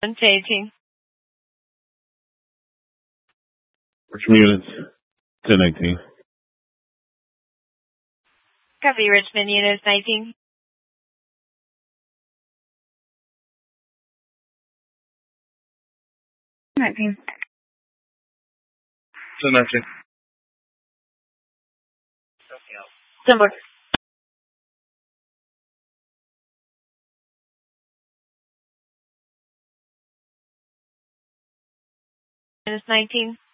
18. Richmond units, 1019. Copy, Richmond units 19. $19. 1019. Number. Minus 19.